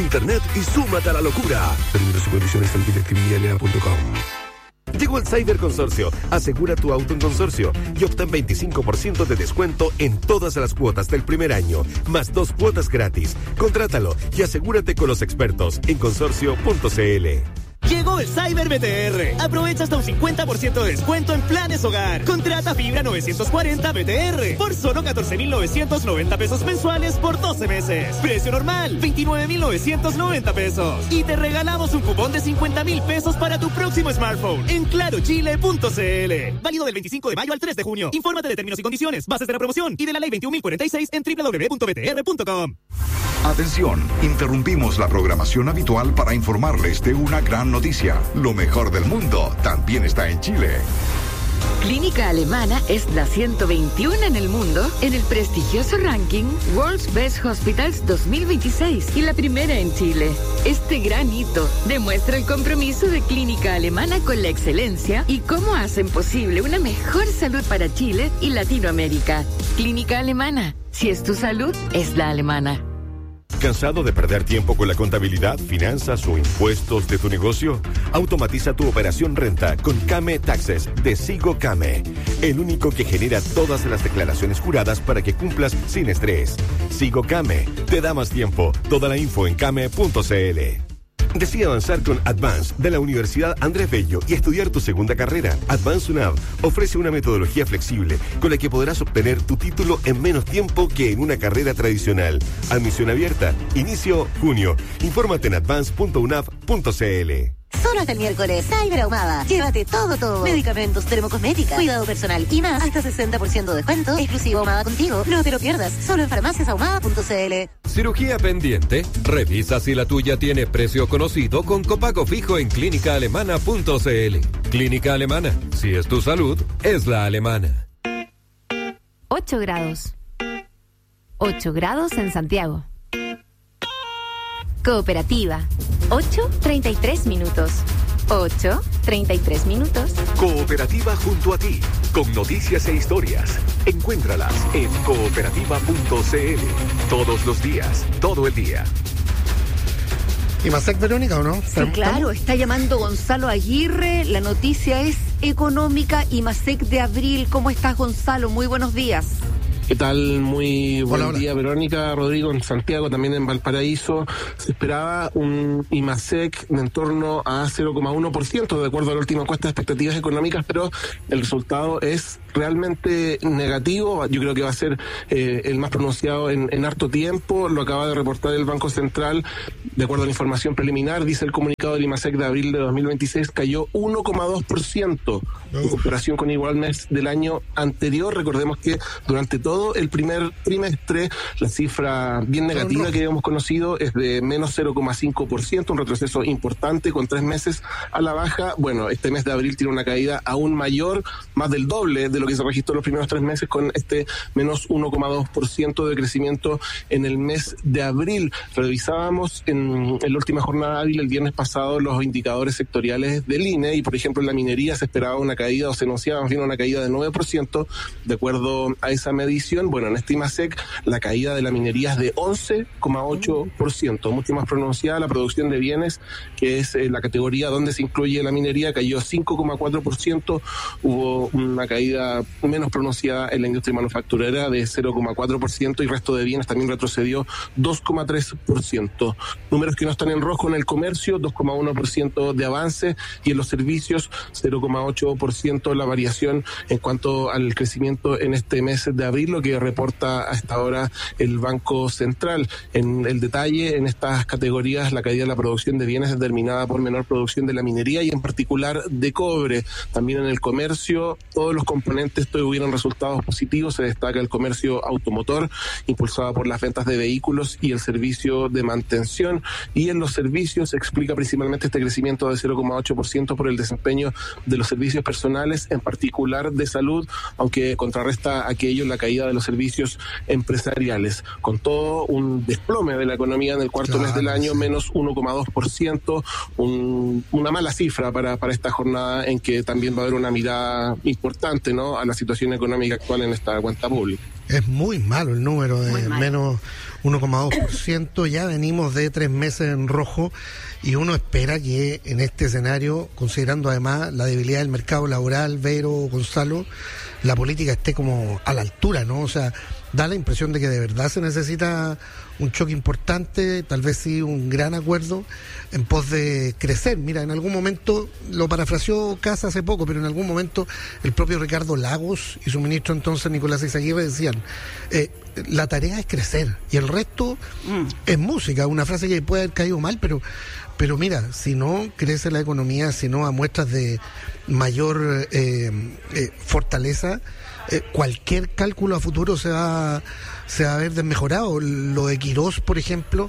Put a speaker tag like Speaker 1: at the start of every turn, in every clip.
Speaker 1: Internet y súmate a la locura. Términos y condiciones en directivilia.com. Llegó el Cyber Consorcio. Asegura tu auto en Consorcio y obtén 25% de descuento en todas las cuotas del primer año, más 2 cuotas gratis. Contrátalo y asegúrate con los expertos en consorcio.cl.
Speaker 2: Llegó el Cyber BTR. Aprovecha hasta un 50% de descuento en planes hogar. Contrata fibra 940 BTR por solo 14,990 pesos mensuales por 12 meses. Precio normal, 29,990 pesos. Y te regalamos un cupón de 50,000 pesos para tu próximo smartphone en clarochile.cl. Válido del 25 de mayo al 3 de junio. Infórmate de términos y condiciones, bases de la promoción y de la ley 21.046 en www.btr.com.
Speaker 3: Atención, interrumpimos la programación habitual para informarles de una gran noticia. Lo mejor del mundo también está en Chile.
Speaker 4: Clínica Alemana es la 121 en el mundo en el prestigioso ranking World's Best Hospitals 2026 y la primera en Chile. Este gran hito demuestra el compromiso de Clínica Alemana con la excelencia y cómo hacen posible una mejor salud para Chile y Latinoamérica. Clínica Alemana, si es tu salud, es la alemana.
Speaker 1: ¿Cansado de perder tiempo con la contabilidad, finanzas o impuestos de tu negocio? Automatiza tu operación renta con Kame Taxes de Sigo Kame, el único que genera todas las declaraciones juradas para que cumplas sin estrés. Sigo Kame te da más tiempo. Toda la info en kame.cl. Decide avanzar con Advance de la Universidad Andrés Bello y estudiar tu segunda carrera. Advance UNAV ofrece una metodología flexible con la que podrás obtener tu título en menos tiempo que en una carrera tradicional. Admisión abierta. Inicio junio. Infórmate en advance.unav.cl.
Speaker 5: Solo hasta el miércoles, Cyber Ahumada. Llévate todo. Medicamentos, termocosmética, cuidado personal y más. Hasta 60% de descuento. Exclusivo Ahumada Contigo. No te lo pierdas. Solo en farmaciasahumada.cl.
Speaker 6: Cirugía pendiente. Revisa si la tuya tiene precio conocido con copago fijo en clínicaalemana.cl. Clínica Alemana. Si es tu salud, es la alemana.
Speaker 7: 8 grados. 8 grados en Santiago. Cooperativa. 8:33 minutos. 8:33 minutos.
Speaker 1: Cooperativa junto a ti, con noticias e historias. Encuéntralas en cooperativa.cl. Todos los días, todo el día.
Speaker 8: ¿Imasec, Verónica, o no?
Speaker 9: Sí, claro, está llamando Gonzalo Aguirre. La noticia es económica. Imasec de abril. ¿Cómo estás, Gonzalo? Muy buenos días.
Speaker 10: ¿Qué tal? Muy buen día, Verónica, Rodrigo, en Santiago, también en Valparaíso. Se esperaba un IMASEC de en torno a 0,1%, de acuerdo a la última encuesta de expectativas económicas, pero el resultado es realmente negativo. Yo creo que va a ser el más pronunciado en harto tiempo. Lo acaba de reportar el Banco Central. De acuerdo a la información preliminar, dice el comunicado del IMASEC de abril de 2026, cayó 1,2% en comparación con igual mes del año anterior. Recordemos que durante todo el primer trimestre la cifra bien negativa que habíamos conocido es de menos 0,5%, un retroceso importante con 3 meses a la baja. Bueno, este mes de abril tiene una caída aún mayor, más del doble de lo que se registró los primeros 3 meses, con este menos 1,2% de crecimiento en el mes de abril. Revisábamos en la última jornada hábil el viernes pasado los indicadores sectoriales del INE y, por ejemplo, en la minería se esperaba una caída, o se anunciaba más bien una caída de 9% de acuerdo a esa medición. Bueno, en este IMASEC la caída de la minería es de 11,8%, mucho más pronunciada. La producción de bienes, que es la categoría donde se incluye la minería, cayó 5,4%. Hubo una caída menos pronunciada en la industria manufacturera de 0,4% y el resto de bienes también retrocedió 2,3%. Números que no están en rojo en el comercio, 2,1% de avance, y en los servicios 0,8% la variación en cuanto al crecimiento en este mes de abril, lo que reporta hasta ahora el Banco Central. En el detalle, en estas categorías, la caída de la producción de bienes es determinada por menor producción de la minería y en particular de cobre. También en el comercio, todos los componentes tuvieron resultados positivos. Se destaca el comercio automotor, impulsado por las ventas de vehículos y el servicio de mantención. Y en los servicios se explica principalmente este crecimiento de 0,8% por el desempeño de los servicios personales, en particular de salud, aunque contrarresta aquello la caída de los servicios empresariales. Con todo, un desplome de la economía en el cuarto mes del año, menos 1,2%, una mala cifra para esta jornada, en que también va a haber una mirada importante, ¿no?, a la situación económica actual en esta cuenta pública.
Speaker 8: Es muy malo el número de menos 1,2%. Ya venimos de 3 meses en rojo y uno espera que en este escenario, considerando además la debilidad del mercado laboral, Vero, Gonzalo, la política esté como a la altura, ¿no? O sea, da la impresión de que de verdad se necesita un choque importante, tal vez sí un gran acuerdo en pos de crecer. Mira, en algún momento, lo parafraseó Casa hace poco, pero en algún momento el propio Ricardo Lagos y su ministro entonces Nicolás Izaguirre decían, la tarea es crecer y el resto es música, una frase que puede haber caído mal, pero mira, si no crece la economía, si no a muestras de mayor fortaleza, cualquier cálculo a futuro se va a ver desmejorado. Lo de Quirós, por ejemplo,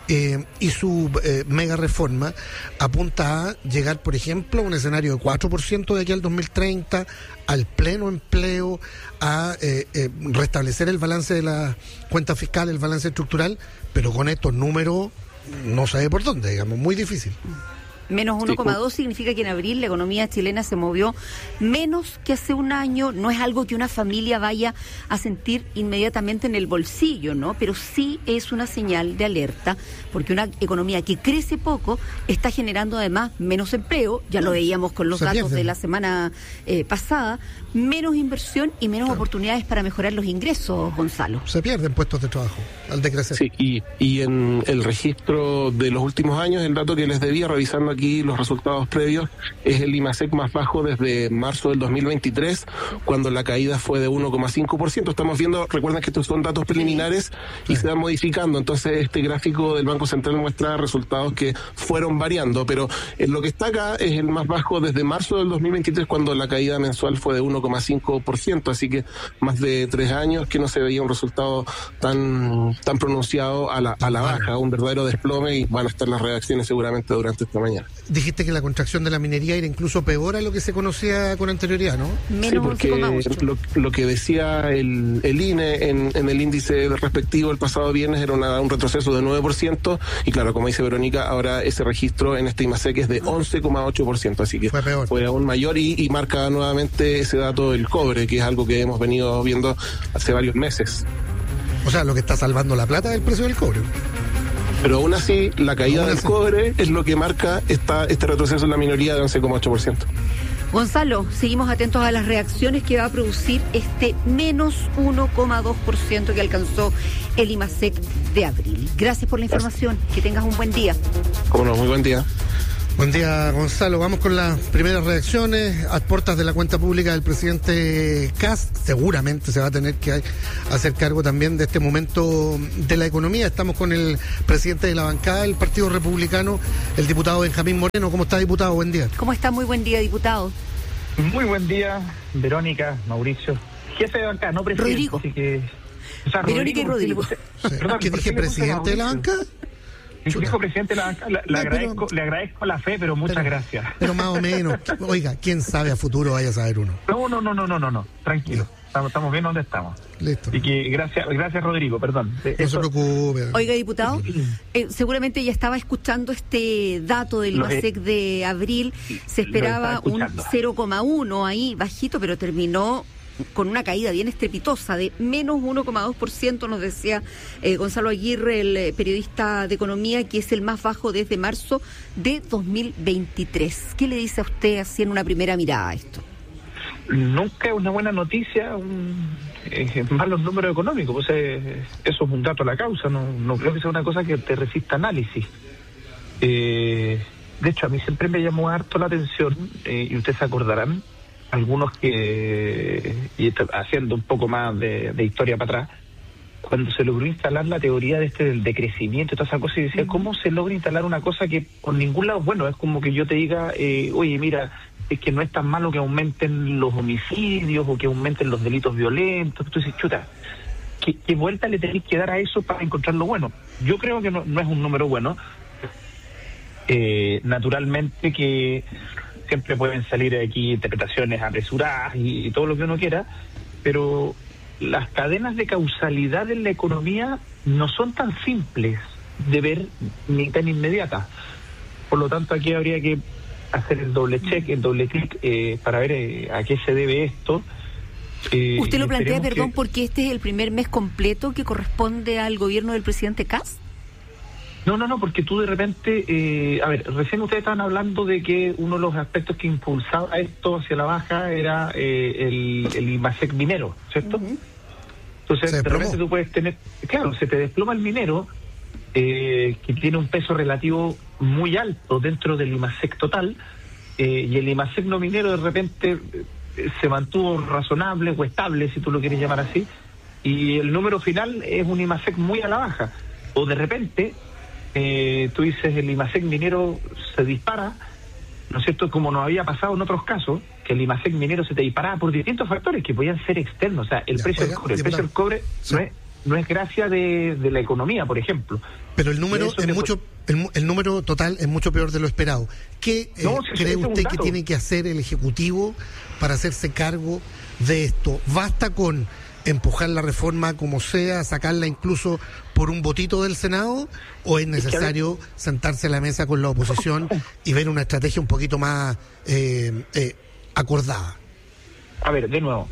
Speaker 8: y su mega reforma apunta a llegar, por ejemplo, a un escenario de 4% de aquí al 2030, al pleno empleo, a restablecer el balance de la cuenta fiscal, el balance estructural, pero con estos números no sabe por dónde, digamos, muy difícil.
Speaker 9: Menos 1,2 significa que en abril la economía chilena se movió menos que hace un año. No es algo que una familia vaya a sentir inmediatamente en el bolsillo, ¿no? Pero sí es una señal de alerta, porque una economía que crece poco está generando además menos empleo, ya lo veíamos con los datos de la semana pasada, menos inversión y menos oportunidades para mejorar los ingresos, Gonzalo.
Speaker 8: Se pierden puestos de trabajo al decrecer.
Speaker 10: Sí, y en el registro de los últimos años, el dato que les debía, revisando aquí los resultados previos, es el IMASEC más bajo desde marzo del 2023, cuando la caída fue de 1,5%. Estamos viendo, recuerden que estos son datos preliminares y se van modificando, entonces este gráfico del Banco Central muestra resultados que fueron variando, pero lo que está acá es el más bajo desde marzo del 2023, cuando la caída mensual fue de 1,5%, así que más de 3 años que no se veía un resultado tan pronunciado a la baja, un verdadero desplome, y van a estar las reacciones seguramente durante esta mañana.
Speaker 8: Dijiste que la contracción de la minería era incluso peor a lo que se conocía con anterioridad, ¿no?
Speaker 10: Sí, porque lo que decía el INE en el índice respectivo el pasado viernes era un retroceso de 9%, y claro, como dice Verónica, ahora ese registro en este IMASEC es de 11,8%, así que fue aún mayor, y marca nuevamente ese dato del cobre, que es algo que hemos venido viendo hace varios meses.
Speaker 8: O sea, lo que está salvando la plata es el precio del cobre.
Speaker 10: Pero aún así, la caída del cobre es lo que marca este retroceso en la minoría de 11,8%.
Speaker 9: Gonzalo, seguimos atentos a las reacciones que va a producir este menos 1,2% que alcanzó el IMASEC de abril. Gracias por la información. Que tengas un buen día.
Speaker 10: Cómo no, muy buen día.
Speaker 8: Buen día, Gonzalo. Vamos con las primeras reacciones. A puertas de la cuenta pública del presidente Kast, seguramente se va a tener que hacer cargo también de este momento de la economía. Estamos con el presidente de la bancada del Partido Republicano, el diputado Benjamín Moreno. ¿Cómo está, diputado? Buen día.
Speaker 9: ¿Cómo está? Muy buen día, diputado.
Speaker 11: Muy buen día, Verónica, Mauricio. Jefe de bancada, no presidente.
Speaker 9: Rodrigo.
Speaker 11: Así que,
Speaker 9: Verónica y Rodrigo.
Speaker 8: Perdón, ¿qué dije, presidente de la bancada?
Speaker 11: Dijo presidente de la banca, le agradezco la fe, pero muchas gracias.
Speaker 8: Pero más o menos, oiga, quién sabe a futuro, vaya a saber uno.
Speaker 11: No, tranquilo. Estamos bien donde estamos.
Speaker 8: Listo.
Speaker 11: Y que gracias Rodrigo, perdón.
Speaker 8: No se preocupe.
Speaker 9: Oiga, diputado, seguramente ya estaba escuchando este dato del IMASEC de abril. Se esperaba un 0,1 ahí, bajito, pero terminó con una caída bien estrepitosa de menos 1,2%, nos decía Gonzalo Aguirre, el periodista de economía, que es el más bajo desde marzo de 2023. ¿Qué le dice a usted así en una primera mirada a esto?
Speaker 11: Nunca es una buena noticia malos números económicos, pues eso es un dato a la causa, no creo que sea una cosa que te resista análisis. De hecho, a mí siempre me llamó harto la atención, y ustedes se acordarán, algunos que, y haciendo un poco más de historia para atrás, cuando se logró instalar la teoría del decrecimiento y todas esas cosas, y decía, ¿cómo se logra instalar una cosa que por ningún lado, bueno, es como que yo te diga, oye, mira, es que no es tan malo que aumenten los homicidios o que aumenten los delitos violentos? Tú dices, chuta, ¿qué vuelta le tenés que dar a eso para encontrar lo bueno? Yo creo que no es un número bueno. Naturalmente que siempre pueden salir aquí interpretaciones apresuradas y todo lo que uno quiera, pero las cadenas de causalidad en la economía no son tan simples de ver ni tan inmediatas. Por lo tanto, aquí habría que hacer el doble check, el doble clic para ver a qué se debe esto.
Speaker 9: ¿Usted lo plantea, perdón, porque este es el primer mes completo que corresponde al gobierno del presidente Kast?
Speaker 11: No, porque tú de repente, recién ustedes estaban hablando de que uno de los aspectos que impulsaba esto hacia la baja era el IMASEC minero, ¿cierto? Uh-huh. Entonces, de repente tú puedes tener, claro, se te desploma el minero, que tiene un peso relativo muy alto dentro del IMASEC total, y el IMASEC no minero de repente se mantuvo razonable o estable, si tú lo quieres llamar así, y el número final es un IMASEC muy a la baja. O de repente tú dices el IMASEC minero se dispara, ¿no es cierto?, como nos había pasado en otros casos, que el IMASEC minero se te disparaba por distintos factores que podían ser externos. O sea, el precio del cobre, precio del cobre sí. no es gracia de la economía, por ejemplo.
Speaker 8: Pero el número es mucho, el número total es mucho peor de lo esperado. ¿Qué cree usted que tiene que hacer el Ejecutivo para hacerse cargo de esto? ¿Basta con empujar la reforma como sea, sacarla incluso por un votito del Senado, o es necesario sentarse a la mesa con la oposición y ver una estrategia un poquito más acordada?
Speaker 11: A ver, de nuevo,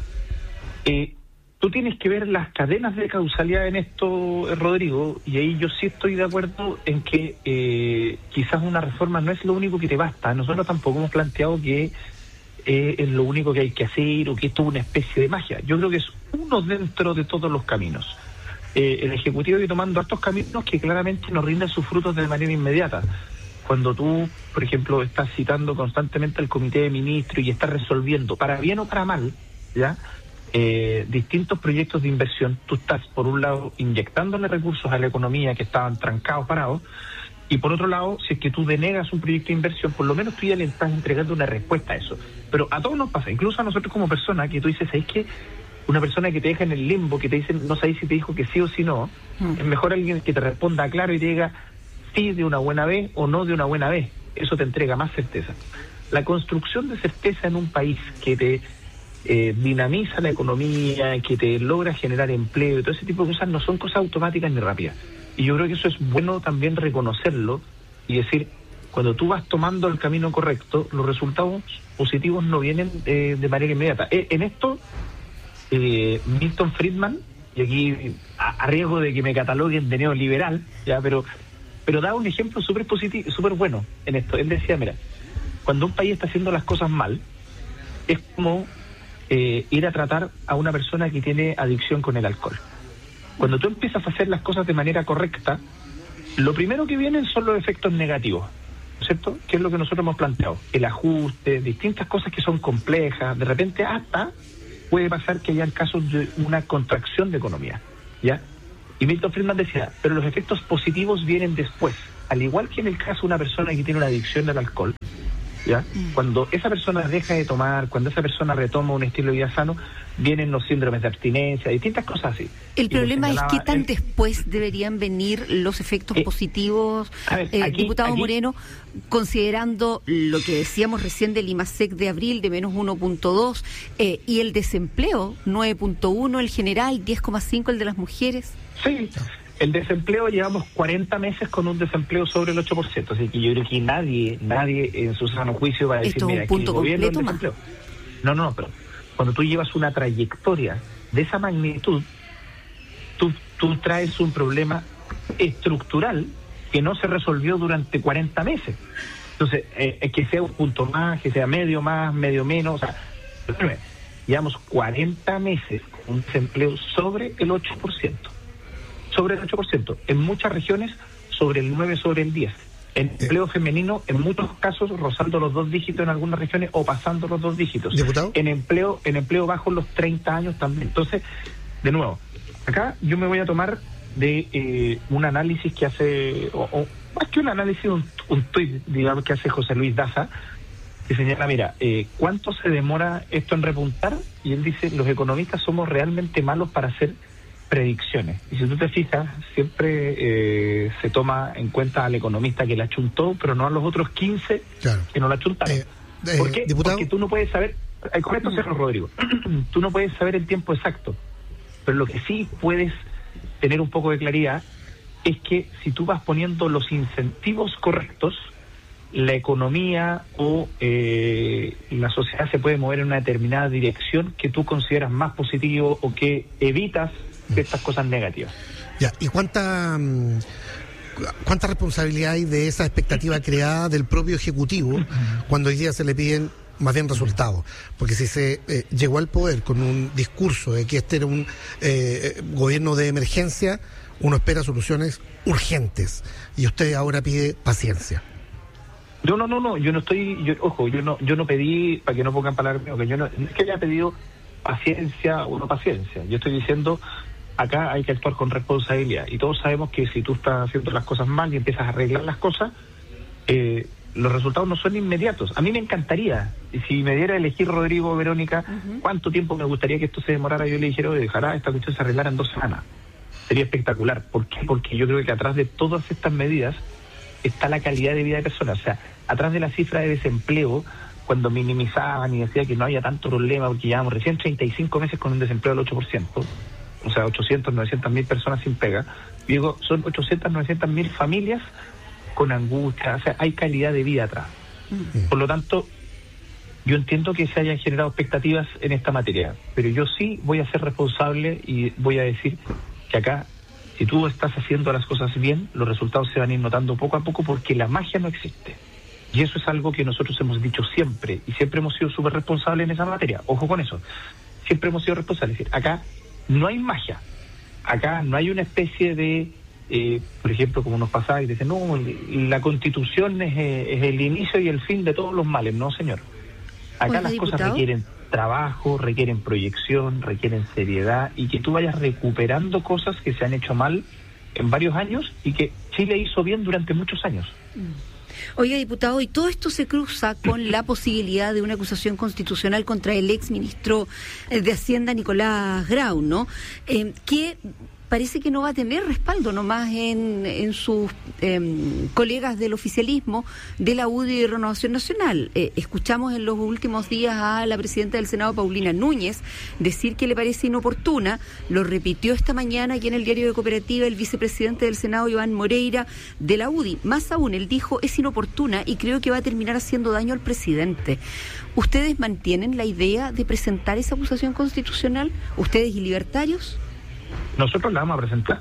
Speaker 11: tú tienes que ver las cadenas de causalidad en esto, Rodrigo, y ahí yo sí estoy de acuerdo en que quizás una reforma no es lo único que te basta. Nosotros tampoco hemos planteado que es lo único que hay que hacer o que esto es una especie de magia. Yo creo que es uno dentro de todos los caminos. El Ejecutivo está tomando estos caminos que claramente nos rinden sus frutos de manera inmediata. Cuando tú, por ejemplo, estás citando constantemente al Comité de Ministros y estás resolviendo, para bien o para mal, ¿ya?, distintos proyectos de inversión, tú estás, por un lado, inyectándole recursos a la economía que estaban trancados, parados, y por otro lado, si es que tú denegas un proyecto de inversión, por lo menos tú ya le estás entregando una respuesta a eso. Pero a todos nos pasa, incluso a nosotros como personas, que tú dices, ¿sabes qué? Una persona que te deja en el limbo, que te dice, no sabes si te dijo que sí o si no, es mejor alguien que te responda claro y te diga sí de una buena vez o no de una buena vez. Eso te entrega más certeza. La construcción de certeza en un país que te dinamiza la economía, que te logra generar empleo y todo ese tipo de cosas, no son cosas automáticas ni rápidas. Y yo creo que eso es bueno también reconocerlo y decir, cuando tú vas tomando el camino correcto, los resultados positivos no vienen de manera inmediata. En esto, Milton Friedman, y aquí a riesgo de que me cataloguen de neoliberal, ya, pero da un ejemplo súper positivo, súper bueno en esto. Él decía, mira, cuando un país está haciendo las cosas mal, es como ir a tratar a una persona que tiene adicción con el alcohol. Cuando tú empiezas a hacer las cosas de manera correcta, lo primero que vienen son los efectos negativos, ¿no es cierto? Que es lo que nosotros hemos planteado. El ajuste, distintas cosas que son complejas, de repente hasta puede pasar que hayan casos de una contracción de economía, ¿ya? Y Milton Friedman decía, pero los efectos positivos vienen después. Al igual que en el caso de una persona que tiene una adicción al alcohol, ¿ya? Cuando esa persona deja de tomar, cuando esa persona retoma un estilo de vida sano, vienen los síndromes de abstinencia, distintas cosas así.
Speaker 9: El problema es qué tan después deberían venir los efectos positivos, diputado Moreno, considerando lo que decíamos recién del IMASEC de abril de menos 1.2 y el desempleo 9.1, el general 10.5, el de las mujeres.
Speaker 11: Sí. El desempleo, llevamos 40 meses con un desempleo sobre el 8%, así que yo creo que nadie en su sano juicio va a decir, mira, que el gobierno es desempleo. No, pero cuando tú llevas una trayectoria de esa magnitud, tú traes un problema estructural que no se resolvió durante 40 meses. Entonces, que sea un punto más, que sea medio más, medio menos, o sea, llevamos 40 meses con un desempleo sobre el 8%. Sobre el 8%, en muchas regiones sobre el 9, sobre el 10. En empleo femenino, en muchos casos, rozando los 2 dígitos en algunas regiones o pasando los 2 dígitos.
Speaker 8: ¿Diputado?
Speaker 11: En empleo bajo los 30 años también. Entonces, de nuevo, acá yo me voy a tomar de un análisis que hace, o más que un análisis, un tuit, digamos, que hace José Luis Daza, que señala, mira, ¿cuánto se demora esto en repuntar? Y él dice, los economistas somos realmente malos para hacer predicciones. Y si tú te fijas, siempre se toma en cuenta al economista que la chuntó, pero no a los otros 15 que no la chuntaron. ¿Por qué?
Speaker 8: Diputado.
Speaker 11: Porque tú no puedes saber, con esto cierro, Rodrigo, tú no puedes saber el tiempo exacto, pero lo que sí puedes tener un poco de claridad es que si tú vas poniendo los incentivos correctos, la economía o la sociedad se puede mover en una determinada dirección que tú consideras más positivo o que evitas estas cosas negativas.
Speaker 8: Ya, ¿y cuánta responsabilidad hay de esa expectativa creada del propio Ejecutivo cuando hoy día se le piden más bien resultados? Porque si se llegó al poder con un discurso de que este era un gobierno de emergencia, uno espera soluciones urgentes y usted ahora pide paciencia.
Speaker 11: No, yo no estoy, yo no pedí, para que no pongan palabras mías, que yo no es que haya pedido paciencia o no paciencia. Yo estoy diciendo, acá hay que actuar con responsabilidad, y todos sabemos que si tú estás haciendo las cosas mal y empiezas a arreglar las cosas, los resultados no son inmediatos. A mí me encantaría, y si me diera a elegir, Rodrigo, Verónica, cuánto tiempo me gustaría que esto se demorara, yo le dijera, ojalá esta cuestión se arreglara en 2 semanas. Sería espectacular. ¿Por qué? Porque yo creo que atrás de todas estas medidas está la calidad de vida de personas. O sea, atrás de la cifra de desempleo, cuando minimizaban y decía que no había tanto problema porque llevamos recién 35 meses con un desempleo del 8%, o sea, 800, 900 mil personas sin pega, digo, son 800, 900 mil familias con angustia. O sea, hay calidad de vida atrás. Por lo tanto, yo entiendo que se hayan generado expectativas en esta materia, pero yo sí voy a ser responsable y voy a decir que acá, si tú estás haciendo las cosas bien, los resultados se van a ir notando poco a poco, porque la magia no existe. Y eso es algo que nosotros hemos dicho siempre, y siempre hemos sido súper responsables en esa materia. Ojo con eso. Siempre hemos sido responsables. Es decir, acá no hay magia. Acá no hay una especie de, por ejemplo, como nos pasaba y dicen, no, la Constitución es el inicio y el fin de todos los males. No, señor. Acá las cosas requieren trabajo, requieren proyección, requieren seriedad, y que tú vayas recuperando cosas que se han hecho mal en varios años y que Chile hizo bien durante muchos años.
Speaker 9: Oiga, diputado, y todo esto se cruza con la posibilidad de una acusación constitucional contra el ex ministro de Hacienda, Nicolás Grau, ¿no? Que parece que no va a tener respaldo nomás en sus colegas del oficialismo de la UDI y Renovación Nacional. Escuchamos en los últimos días a la presidenta del Senado, Paulina Núñez, decir que le parece inoportuna. Lo repitió esta mañana aquí en el Diario de Cooperativa el vicepresidente del Senado, Iván Moreira, de la UDI. Más aún, él dijo, es inoportuna y creo que va a terminar haciendo daño al presidente. ¿Ustedes mantienen la idea de presentar esa acusación constitucional? ¿Ustedes y libertarios?
Speaker 11: Nosotros la vamos a presentar.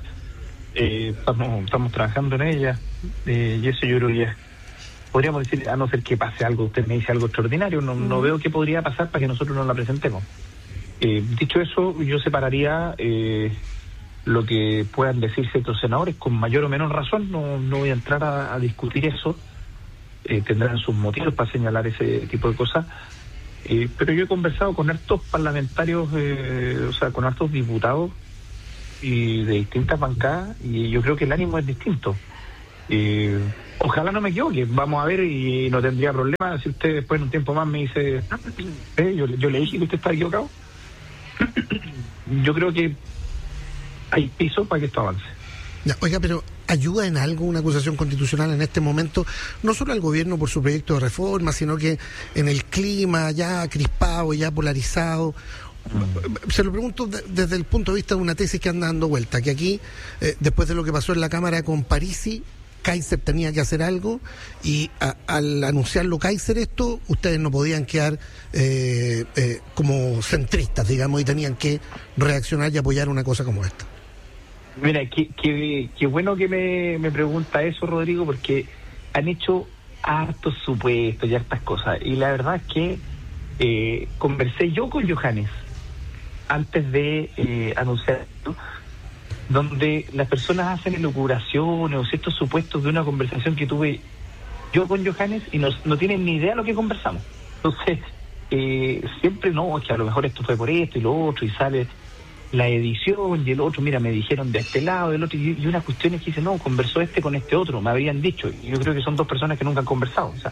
Speaker 11: Estamos trabajando en ella, y eso yo creo que ya podríamos decir, a no ser que pase algo, usted me dice algo extraordinario, no veo qué podría pasar para que nosotros no la presentemos. Dicho eso, yo separaría lo que puedan decir ciertos senadores con mayor o menor razón. No voy a entrar a discutir eso. Tendrán sus motivos para señalar ese tipo de cosas. Pero yo he conversado con hartos parlamentarios, o sea, con hartos diputados y de distintas bancadas, y yo creo que el ánimo es distinto. Ojalá no me equivoque, vamos a ver, y no tendría problema si usted después en un tiempo más me dice, yo le dije que usted está equivocado. Yo creo que hay piso para que esto avance.
Speaker 8: Ya, oiga, pero ¿ayuda en algo una acusación constitucional en este momento? No solo al gobierno por su proyecto de reforma, sino que en el clima ya crispado, ya polarizado. Se lo pregunto desde el punto de vista de una tesis que anda dando vuelta, que aquí, después de lo que pasó en la Cámara con Parisi, Kaiser tenía que hacer algo, y al anunciarlo Kaiser esto, ustedes no podían quedar como centristas, digamos, y tenían que reaccionar y apoyar una cosa como esta.
Speaker 11: Mira, qué bueno que me pregunta eso, Rodrigo, porque han hecho hartos supuestos y hartas cosas, y la verdad es que conversé yo con Johannes antes de anunciar esto, donde las personas hacen elucubraciones o ciertos supuestos de una conversación que tuve yo con Johannes, y no tienen ni idea de lo que conversamos. Entonces, siempre no, es que a lo mejor esto fue por esto y lo otro, y sale la edición y el otro, mira, me dijeron de este lado, del otro, y unas cuestiones que dicen, no, conversó este con este otro, me habían dicho, y yo creo que son dos personas que nunca han conversado. O sea,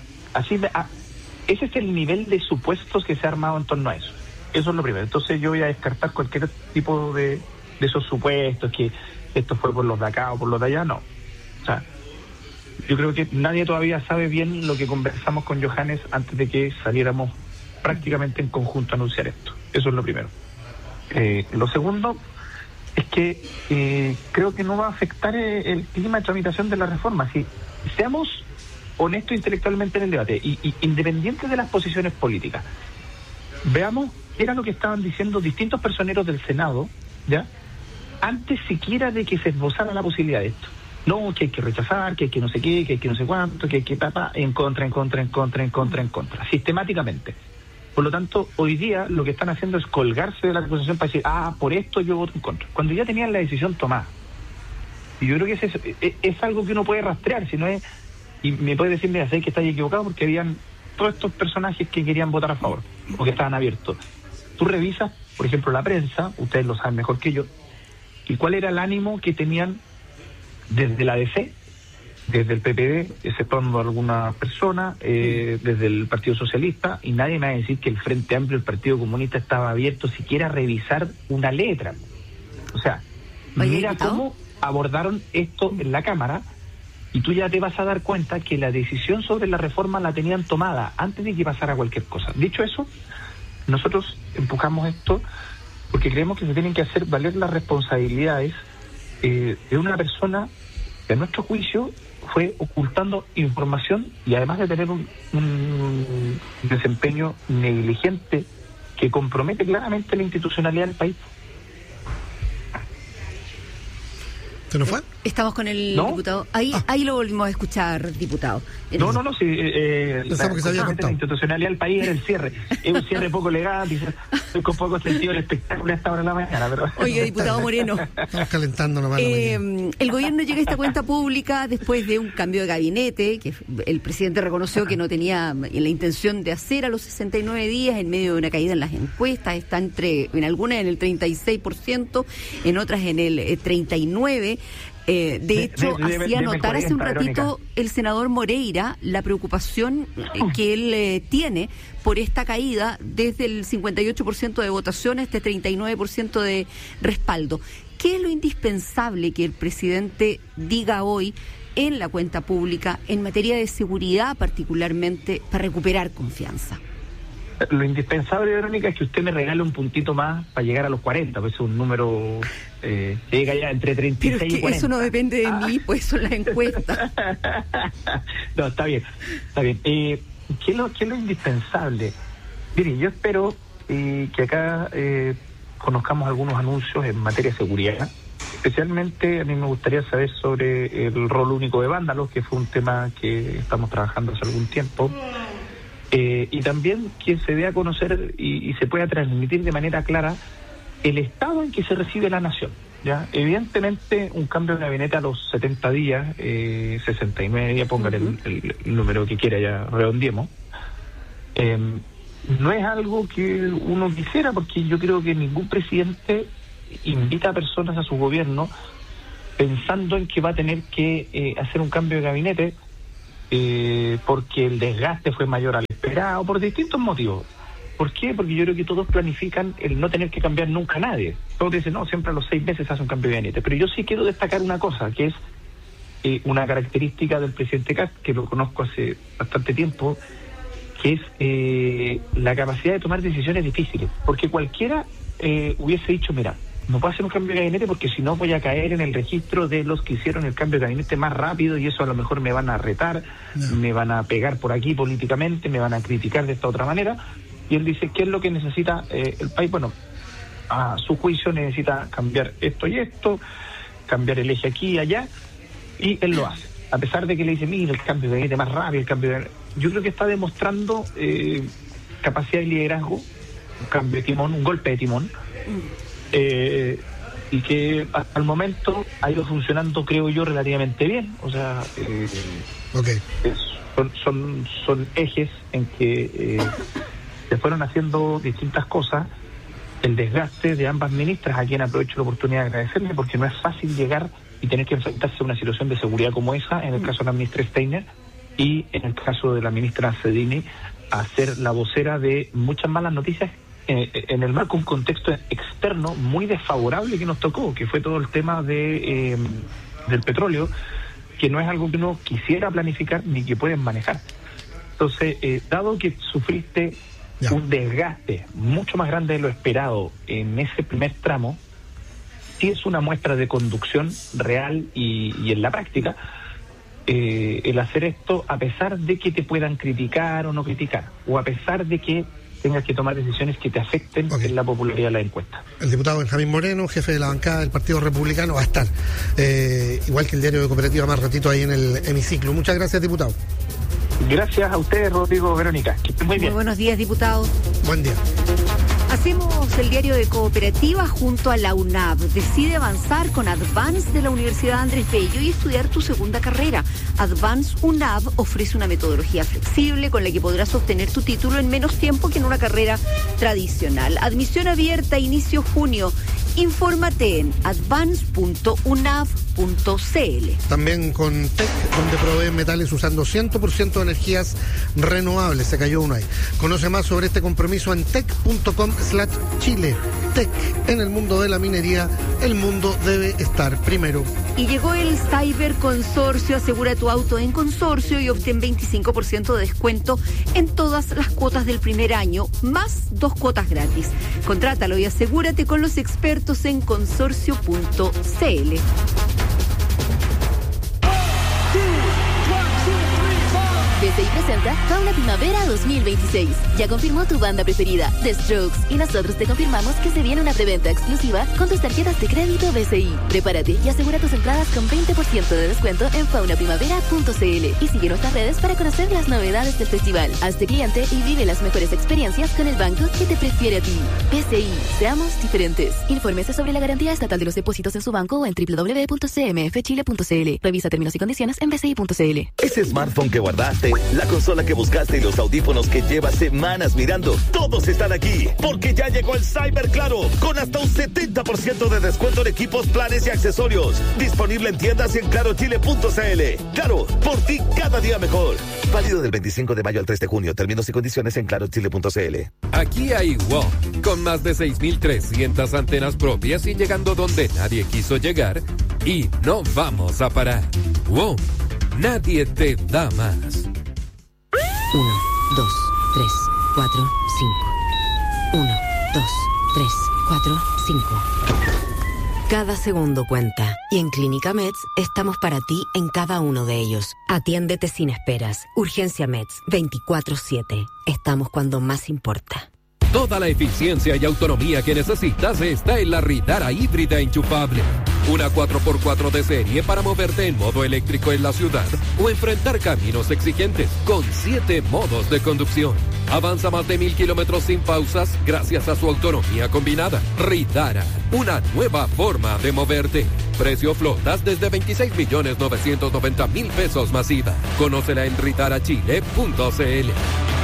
Speaker 11: ese es el nivel de supuestos que se ha armado en torno a eso. Eso es lo primero. Entonces yo voy a descartar cualquier tipo de esos supuestos, que esto fue por los de acá o por los de allá, no. O sea, yo creo que nadie todavía sabe bien lo que conversamos con Johannes antes de que saliéramos prácticamente en conjunto a anunciar esto. Eso es lo primero. Lo segundo es que creo que no va a afectar el clima de tramitación de la reforma. Si seamos honestos intelectualmente en el debate y independientes de las posiciones políticas. Veamos qué era lo que estaban diciendo distintos personeros del Senado, ¿ya? Antes siquiera de que se esbozara la posibilidad de esto. No, que hay que rechazar, que hay que no sé qué, que hay que no sé cuánto, que hay que en contra, sistemáticamente. Por lo tanto, hoy día lo que están haciendo es colgarse de la acusación para decir, por esto yo voto en contra, cuando ya tenían la decisión tomada. Y yo creo que es algo que uno puede rastrear, si no es, y me puede decir, mira, sé que estáis equivocado porque habían todos estos personajes que querían votar a favor, o que estaban abiertos. Tú revisas, por ejemplo, la prensa, ustedes lo saben mejor que yo, y cuál era el ánimo que tenían desde la DC, desde el PPD, exceptuando a alguna persona, desde el Partido Socialista, y nadie me va a decir que el Frente Amplio, el Partido Comunista, estaba abierto siquiera a revisar una letra. O sea, mira cómo abordaron esto en la Cámara, y tú ya te vas a dar cuenta que la decisión sobre la reforma la tenían tomada antes de que pasara cualquier cosa. Dicho eso, nosotros empujamos esto porque creemos que se tienen que hacer valer las responsabilidades de una persona que a nuestro juicio fue ocultando información y además de tener un desempeño negligente que compromete claramente la institucionalidad del país.
Speaker 8: ¿Se nos fue?
Speaker 9: Estamos con el diputado. Ahí lo volvimos a escuchar, diputado.
Speaker 11: No, sí.
Speaker 8: Pensamos que se había contado.
Speaker 11: La institucionalidad del país era el cierre. Es un cierre poco legal, dice, con poco sentido del espectáculo a esta hora de la mañana. Pero...
Speaker 9: Oiga, diputado Moreno.
Speaker 8: Estamos calentando nomás.
Speaker 9: El gobierno llega a esta cuenta pública después de un cambio de gabinete, que el presidente reconoció que no tenía la intención de hacer a los 69 días, en medio de una caída en las encuestas. Está en algunas en el 36%, en otras en el 39%. De hecho, hacía notar hace un ratito el senador Moreira la preocupación que él tiene por esta caída desde el 58% de votación a este 39% de respaldo. ¿Qué es lo indispensable que el presidente diga hoy en la cuenta pública en materia de seguridad, particularmente para recuperar confianza?
Speaker 11: Lo indispensable, Verónica, es que usted me regale un puntito más para llegar a los 40, pues es un número llega ya entre 36
Speaker 9: Pero es que
Speaker 11: y 40.
Speaker 9: Eso no depende de mí, pues son las encuestas.
Speaker 11: No, está bien. ¿Qué es lo indispensable? Mire, yo espero que acá conozcamos algunos anuncios en materia de seguridad. Especialmente a mí me gustaría saber sobre el rol único de vándalos, que fue un tema que estamos trabajando hace algún tiempo. Y también que se dé a conocer y se pueda transmitir de manera clara el estado en que se recibe la nación. ¿Ya? Evidentemente, un cambio de gabinete a los 70 días, 69 días, póngale el número que quiera, ya redondeemos, no es algo que uno quisiera, porque yo creo que ningún presidente invita a personas a su gobierno pensando en que va a tener que hacer un cambio de gabinete porque el desgaste fue mayor al esperado, por distintos motivos. ¿Por qué? Porque yo creo que todos planifican el no tener que cambiar nunca a nadie. Todos dicen, no, siempre a los 6 meses se hace un cambio de gabinete. Pero yo sí quiero destacar una cosa, que es una característica del presidente Kast, que lo conozco hace bastante tiempo, que es la capacidad de tomar decisiones difíciles. Porque cualquiera hubiese dicho, mira, no puedo hacer un cambio de gabinete porque si no voy a caer en el registro de los que hicieron el cambio de gabinete más rápido y eso a lo mejor me van a retar, me van a pegar por aquí políticamente, me van a criticar de esta otra manera. Y él dice, ¿qué es lo que necesita el país? Bueno, a su juicio necesita cambiar esto y esto, cambiar el eje aquí y allá, y él lo hace. A pesar de que le dice, mira, el cambio de gabinete más rápido, el cambio de... Yo creo que está demostrando capacidad de liderazgo, un cambio de timón, un golpe de timón, y que hasta el momento ha ido funcionando, creo yo, relativamente bien. O sea, son ejes en que se fueron haciendo distintas cosas. El desgaste de ambas ministras, a quien aprovecho la oportunidad de agradecerle, porque no es fácil llegar y tener que enfrentarse a una situación de seguridad como esa, en el caso de la ministra Steiner y en el caso de la ministra Cedini, a ser la vocera de muchas malas noticias en el marco de un contexto externo muy desfavorable que nos tocó, que fue todo el tema del petróleo, que no es algo que uno quisiera planificar ni que pueden manejar. Entonces, dado que sufriste un desgaste mucho más grande de lo esperado en ese primer tramo, sí es una muestra de conducción real y en la práctica, el hacer esto a pesar de que te puedan criticar o no criticar, o a pesar de que tengas que tomar decisiones que te afecten en la popularidad de la encuesta.
Speaker 8: El diputado Benjamín Moreno, jefe de la bancada del Partido Republicano, va a estar, igual que el diario de Cooperativa, más ratito ahí en el hemiciclo. Muchas gracias, diputado.
Speaker 11: Gracias a ustedes, Rodrigo, Verónica. Que estén muy bien.
Speaker 9: Muy buenos días, diputado.
Speaker 8: Buen día.
Speaker 9: Hacemos el diario de Cooperativa junto a la UNAV. Decide avanzar con Advance de la Universidad Andrés Bello y estudiar tu segunda carrera. Advance UNAV ofrece una metodología flexible con la que podrás obtener tu título en menos tiempo que en una carrera tradicional. Admisión abierta, inicio junio. Infórmate en advance.unav.cl.
Speaker 8: También con TEC, donde proveen metales usando 100% de energías renovables. Se cayó uno ahí. Conoce más sobre este compromiso en tec.com/Chile. TEC, en el mundo de la minería, el mundo debe estar primero.
Speaker 9: Y llegó el Cyber Consorcio. Asegura tu auto en Consorcio y obtén 25% de descuento en todas las cuotas del primer año, más 2 cuotas gratis. Contrátalo y asegúrate con los expertos en consorcio.cl.
Speaker 12: BCI presenta Fauna Primavera 2026. Ya confirmó tu banda preferida, The Strokes, y nosotros te confirmamos que se viene una preventa exclusiva con tus tarjetas de crédito BCI. Prepárate y asegura tus entradas con 20% de descuento en faunaprimavera.cl y sigue nuestras redes para conocer las novedades del festival. Hazte cliente y vive las mejores experiencias con el banco que te prefiere a ti. BCI, seamos diferentes. Infórmese sobre la garantía estatal de los depósitos en su banco o en www.cmfchile.cl. Revisa términos y condiciones en bci.cl.
Speaker 13: Ese smartphone que guardaste, la consola que buscaste y los audífonos que llevas semanas mirando, todos están aquí, porque ya llegó el Cyber Claro, con hasta un 70% de descuento en equipos, planes y accesorios. Disponible en tiendas y en clarochile.cl. Claro, por ti cada día mejor. Válido del 25 de mayo al 3 de junio. Términos y condiciones en clarochile.cl.
Speaker 6: Aquí hay WOM, con más de 6.300 antenas propias y llegando donde nadie quiso llegar, y no vamos a parar. WOM, nadie te da más.
Speaker 14: 1, 2, 3, 4, 5. 1, 2, 3, 4, 5. Cada segundo cuenta. Y en Clínica Meds estamos para ti en cada uno de ellos. Atiéndete sin esperas. Urgencia Meds, 24/7. Estamos cuando más importa.
Speaker 6: Toda la eficiencia y autonomía que necesitas está en la Ritara híbrida enchufable. Una 4x4 de serie para moverte en modo eléctrico en la ciudad o enfrentar caminos exigentes con 7 modos de conducción. Avanza más de 1,000 kilómetros sin pausas gracias a su autonomía combinada. Ritara, una nueva forma de moverte. Precio flotas desde 26.990.000 pesos masiva. Conócela en ritarachile.cl.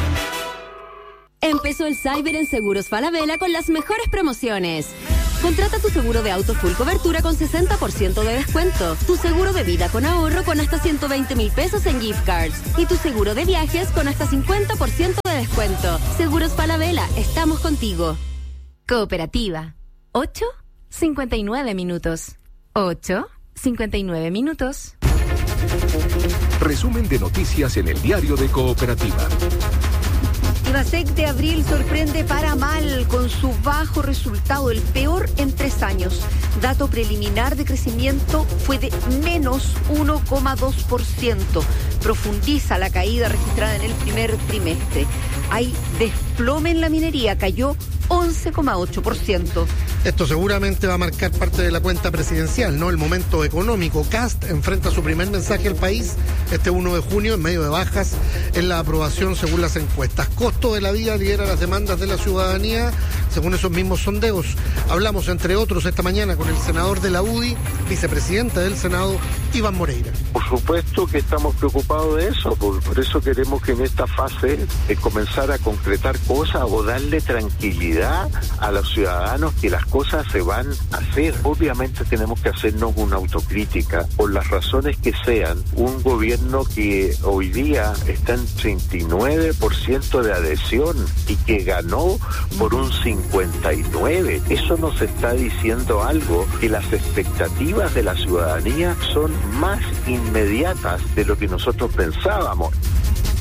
Speaker 12: Empezó el Cyber en Seguros Falabella con las mejores promociones. Contrata tu seguro de auto full cobertura con 60% de descuento. Tu seguro de vida con ahorro con hasta 120.000 pesos en gift cards. Y tu seguro de viajes con hasta 50% de descuento. Seguros Falabella, estamos contigo.
Speaker 7: Cooperativa. 8:59 minutos. 8:59 minutos.
Speaker 1: Resumen de noticias en el diario de Cooperativa.
Speaker 9: IMASEC de abril sorprende para mal con su bajo resultado, el peor en 3 años. Dato preliminar de crecimiento fue de menos 1,2%. Profundiza la caída registrada en el primer trimestre. Hay desplome en la minería, cayó 11,8%.
Speaker 8: Esto seguramente va a marcar parte de la cuenta presidencial, ¿no? El momento económico. Kast enfrenta su primer mensaje al país este 1 de junio en medio de bajas en la aprobación según las encuestas. Costo de la vida lidera las demandas de la ciudadanía según esos mismos sondeos. Hablamos, entre otros, esta mañana con el senador de la UDI, vicepresidente del Senado, Iván Moreira.
Speaker 15: Por supuesto que estamos preocupados de eso, por eso queremos que en esta fase comenzar a concretar cosas o darle tranquilidad a los ciudadanos que las cosas se van a hacer. Obviamente tenemos que hacernos una autocrítica por las razones que sean. Un gobierno que hoy día está en 39% de adhesión y que ganó por un 59%. Eso nos está diciendo algo, que las expectativas de la ciudadanía son más inmediatas de lo que nosotros pensábamos.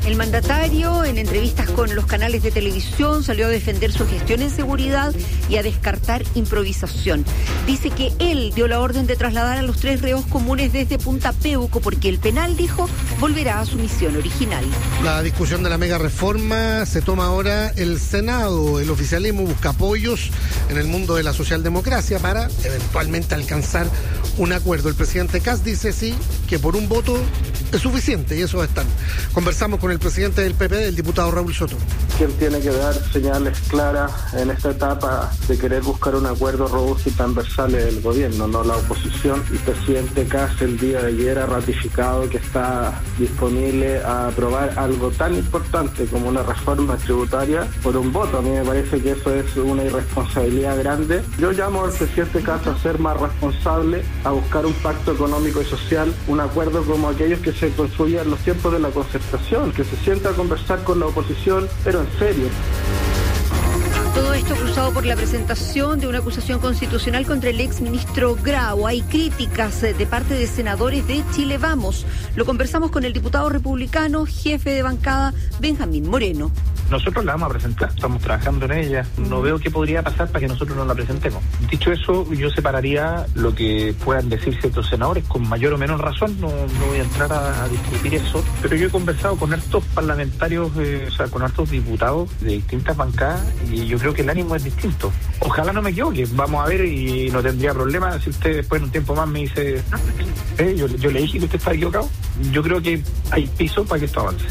Speaker 9: El mandatario, en entrevistas con los canales de televisión, salió a defender su gestión en seguridad y a descartar improvisación. Dice que él dio la orden de trasladar a los 3 reos comunes desde Punta Peuco porque el penal, dijo, volverá a su misión original.
Speaker 8: La discusión de la mega reforma se toma ahora el Senado. El oficialismo busca apoyos en el mundo de la socialdemocracia para eventualmente alcanzar un acuerdo. El presidente Kast dice sí, que por un voto es suficiente y eso están. Conversamos con el presidente del PP, el diputado Raúl Soto.
Speaker 10: Quien tiene que dar señales claras en esta etapa de querer buscar un acuerdo robusto y transversal es el gobierno, no la oposición. El presidente Kast el día de ayer ha ratificado que está disponible a aprobar algo tan importante como una reforma tributaria por un voto. A mí me parece que eso es una irresponsabilidad grande. Yo llamo al presidente Kast a ser más responsable, a buscar un pacto económico y social, un acuerdo como aquellos que se construían en los tiempos de la concertación, que se sienta a conversar con la oposición, pero en serio.
Speaker 9: Todo esto cruzado por la presentación de una acusación constitucional contra el exministro Grau. Hay críticas de parte de senadores de Chile Vamos. Lo conversamos con el diputado republicano, jefe de bancada, Benjamín Moreno.
Speaker 11: Nosotros la vamos a presentar, estamos trabajando en ella. No veo qué podría pasar para que nosotros no la presentemos. Dicho eso, yo separaría lo que puedan decir ciertos senadores con mayor o menor razón. No voy a entrar a discutir eso, pero yo he conversado con hartos parlamentarios, con hartos diputados de distintas bancadas y yo creo que el ánimo es distinto. Ojalá no me equivoque, vamos a ver y no tendría problema si usted después en un tiempo más me dice yo le dije que usted está equivocado. Yo creo que hay piso para que esto avance.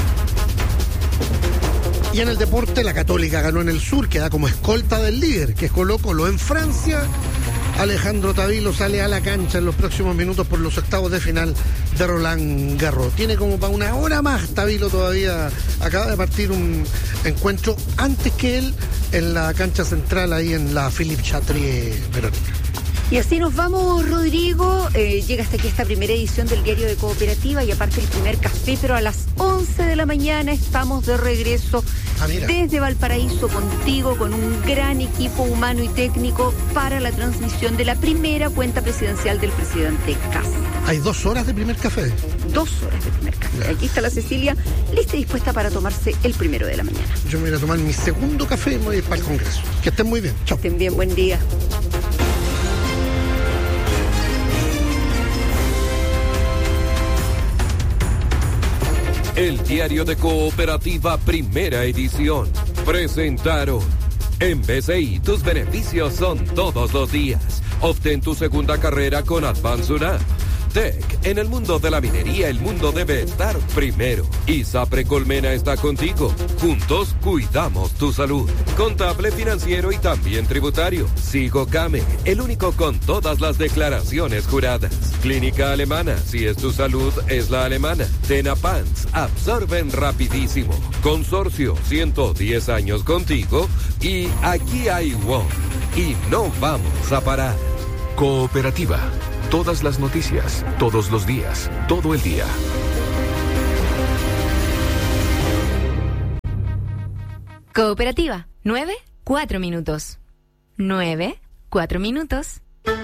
Speaker 8: Y en el deporte, la Católica ganó en el Sur, queda como escolta del líder, que es Colo-Colo. En Francia, Alejandro Tavilo sale a la cancha en los próximos minutos por los octavos de final de Roland Garros. Tiene como para una hora más Tavilo todavía. Acaba de partir un encuentro antes que él en la cancha central ahí en la Philippe Chatrier, Verónica.
Speaker 9: Y así nos vamos, Rodrigo. Llega hasta aquí esta primera edición del Diario de Cooperativa y aparte el primer café, pero a las 11 de la mañana estamos de regreso desde Valparaíso contigo con un gran equipo humano y técnico para la transmisión de la primera cuenta presidencial del presidente Kast.
Speaker 8: Hay 2 horas de primer café.
Speaker 9: 2 horas de primer café. Aquí está la Cecilia, lista y dispuesta para tomarse el primero de la mañana.
Speaker 8: Yo me voy a tomar mi segundo café y me voy a ir para el Congreso. Que estén muy bien. Chao.
Speaker 9: Que estén bien, buen día.
Speaker 6: El Diario de Cooperativa, primera edición. Presentaron. En BCI, tus beneficios son todos los días. Obtén tu segunda carrera con Advance UNA. Tech, en el mundo de la minería, el mundo debe estar primero. ISAPRE Colmena está contigo. Juntos cuidamos tu salud. Contable, financiero y también tributario. Sigo Came, el único con todas las declaraciones juradas. Clínica Alemana, si es tu salud, es la alemana. Tenapants, absorben rapidísimo. Consorcio, 110 años contigo. Y aquí hay WOM. Y no vamos a parar.
Speaker 16: Cooperativa. Todas las noticias, todos los días, todo el día.
Speaker 7: Cooperativa, 9, 4 minutos. 9, 4 minutos.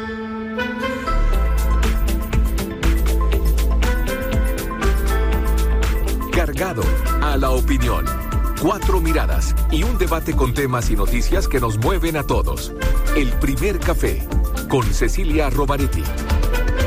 Speaker 16: Cargado a la opinión. 4 miradas y un debate con temas y noticias que nos mueven a todos. El primer café con Cecilia Rovaretti.